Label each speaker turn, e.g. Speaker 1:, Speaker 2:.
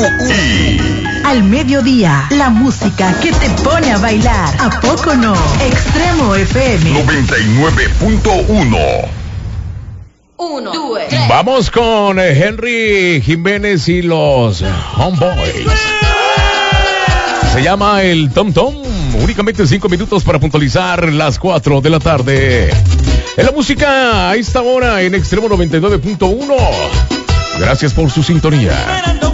Speaker 1: Al mediodía, la música que te pone a bailar. ¿A poco no? Extremo FM
Speaker 2: 99.1.
Speaker 3: 1, 2, 3.
Speaker 4: Vamos con Henry Jiménez y los Homeboys. Se llama el Tom Tom. Únicamente 5 minutos para puntualizar las 4 de la tarde. En la música a esta hora en Extremo 99.1. Gracias por su sintonía.